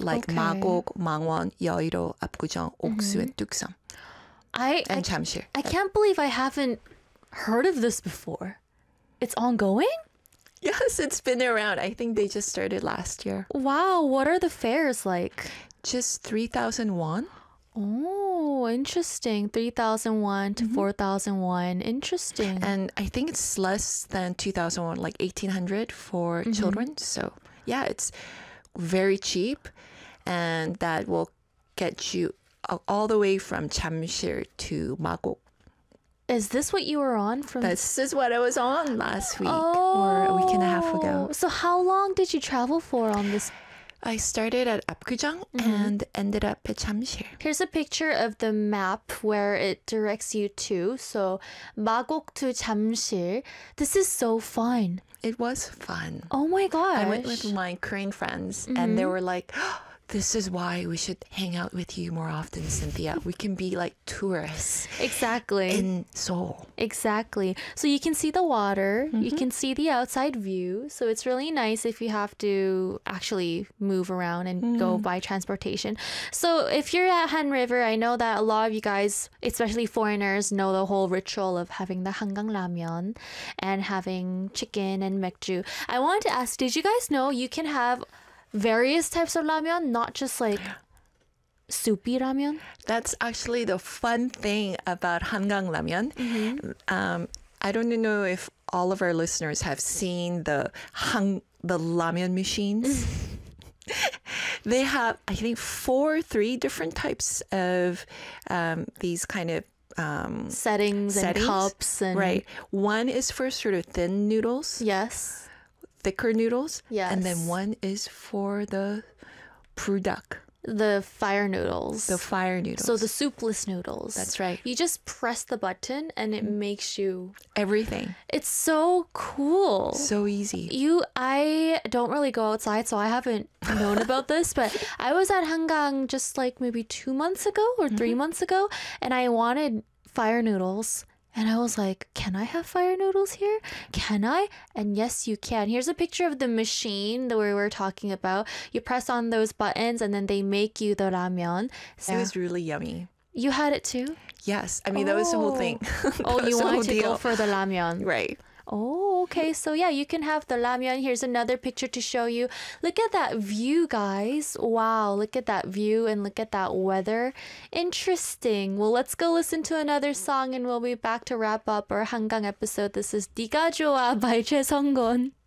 like Okay. 마곡, 망원, 여의도, 압구정, 옥수, and 뚝섬. And 잠실. I can't believe I haven't heard of this before. It's ongoing? Yes, it's been around. I think they just started last year. Wow, what are the fares like? Just 3,000 won. Oh, interesting. 3,001 to 4,001. Interesting. And I think it's less than 2,001, like 1,800 for children. So yeah, it's very cheap. And that will get you all the way from 잠실 to 마곡. Is this what you were on from? This is what I was on last week or a week and a half ago. So how long did you travel for on this? I started at 압구정 and ended up at 잠실. Here's a picture of the map where it directs you to. So 마곡 to 잠실. This is so fun. It was fun. Oh my gosh. I went with my Korean friends and they were like, oh, this is why we should hang out with you more often, Cynthia. We can be like tourists Exactly. in Seoul. Exactly. So you can see the water, you can see the outside view. So it's really nice if you have to actually move around and go by transportation. So if you're at Han River, I know that a lot of you guys, especially foreigners, know the whole ritual of having the 한강 라면 and having chicken and 맥주. I wanted to ask, did you guys know you can have various types of ramen, not just like soupy ramen? That's actually the fun thing about 한강 라면. I don't know if all of our listeners have seen the ramen machines. They have, I think, three different types of these kind of Settings and cups. And right. One is for sort of thin noodles. Yes. Thicker noodles. Yes. And then one is for the 불닭. The fire noodles. The fire noodles. So the soupless noodles. That's right. You just press the button and it makes you... Everything. It's so cool. So easy. I don't really go outside, so I haven't known about this, but I was at Hangang just like maybe 2 months ago or 3 months ago, and I wanted fire noodles. And I was like, can I have fire noodles here? Can I? And yes, you can. Here's a picture of the machine that we were talking about. You press on those buttons and then they make you the ramen. So It was really yummy. you had it too? Yes. I mean, that was the whole thing. Oh, That was you the whole wanted to go deal. for the ramyeon. Right. Oh, okay. So yeah, you can have the ramyeon. Here's another picture to show you. Look at that view, guys. Wow, look at that view and look at that weather. Interesting. Well, let's go listen to another song and we'll be back to wrap up our 한강 episode. This is 네가 좋아 by 최성곤.